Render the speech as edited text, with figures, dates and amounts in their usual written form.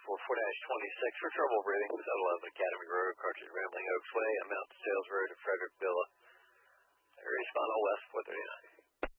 for 4-26 for trouble breathing. 711 Academy Road, Cartridge Rambling Oaks Way, Mount Sales Road to Frederick Villa. Respawn West 439.